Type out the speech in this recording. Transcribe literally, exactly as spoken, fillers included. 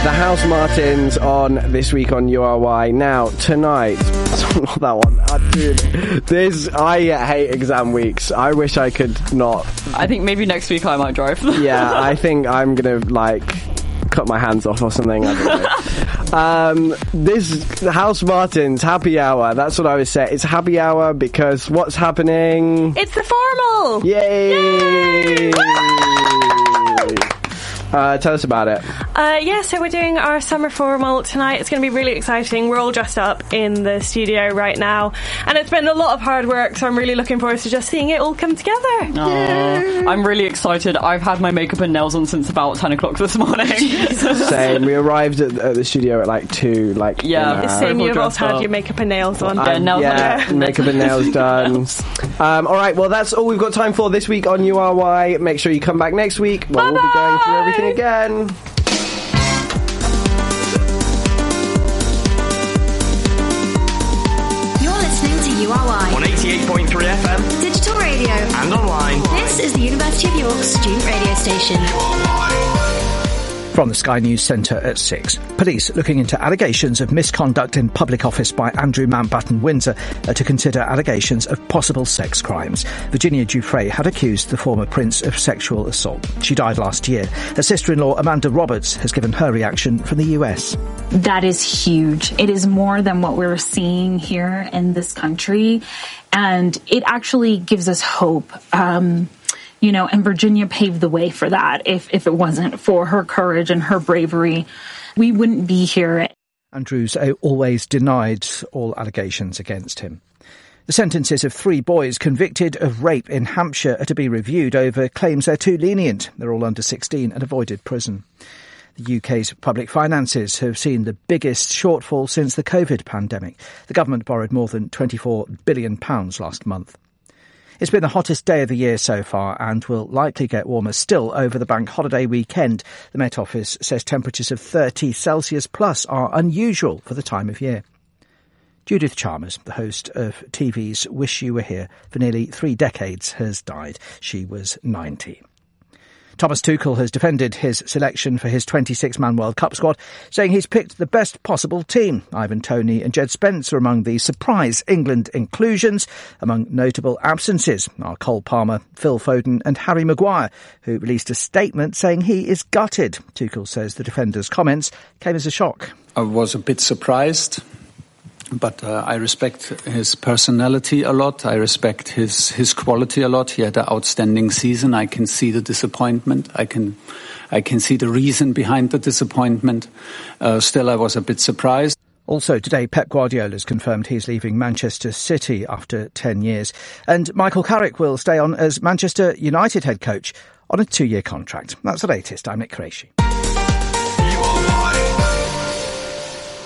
The House Martins on This Week on U R Y. Now, tonight, not that one. I, dude, this, I hate exam weeks. I wish I could not. I think maybe next week I might drive. Yeah, I think I'm going to, like, cut my hands off or something. I don't know. um, this House Martins happy hour. That's what I was saying. It's happy hour because what's happening? It's the formal. Yay! Yay! Uh, tell us about it. Uh, yeah, so we're doing our summer formal tonight. It's going to be really exciting. We're all dressed up in the studio right now, and it's been a lot of hard work, so I'm really looking forward to just seeing it all come together. Aww. I'm really excited. I've had my makeup and nails on since about ten o'clock this morning. Same. We arrived at, at the studio at like two. Like yeah, the same. You've also had your makeup and nails on. Yeah, nails yeah, on. makeup and nails done. Um, all right. Well, that's all we've got time for this week on U R Y. Make sure you come back next week when Bye-bye. we'll be going through everything again. U R Y on eighty-eight point three F M, digital radio, and online. This is the University of York student radio station. From the Sky News Centre at six. Police looking into allegations of misconduct in public office by Andrew Mountbatten Windsor uh, to consider allegations of possible sex crimes. Virginia Giuffre had accused the former prince of sexual assault. She died last year. Her sister-in-law Amanda Roberts has given her reaction from the U S. That is huge. It is more than what we're seeing here in this country, and it actually gives us hope. Um, You know, and Virginia paved the way for that. If if it wasn't for her courage and her bravery, we wouldn't be here. Andrews always denied all allegations against him. The sentences of three boys convicted of rape in Hampshire are to be reviewed over claims they're too lenient. They're all under sixteen and avoided prison. The U K's public finances have seen the biggest shortfall since the COVID pandemic. The government borrowed more than twenty-four billion pounds last month. It's been the hottest day of the year so far and will likely get warmer still over the bank holiday weekend. The Met Office says temperatures of thirty Celsius plus are unusual for the time of year. Judith Chalmers, the host of T V's Wish You Were Here for nearly three decades, has died. She was ninety. Thomas Tuchel has defended his selection for his twenty-six man World Cup squad, saying he's picked the best possible team. Ivan Toney and Jed Spence are among the surprise England inclusions. Among notable absences are Cole Palmer, Phil Foden and Harry Maguire, who released a statement saying he is gutted. Tuchel says the defender's comments came as a shock. I was a bit surprised. But uh, I respect his personality a lot. I respect his, his quality a lot. He had an outstanding season. I can see the disappointment. I can I can see the reason behind the disappointment. Uh, still, I was a bit surprised. Also today, Pep Guardiola has confirmed he's leaving Manchester City after ten years. And Michael Carrick will stay on as Manchester United head coach on a two-year contract. That's the latest. I'm Nick Qureshi.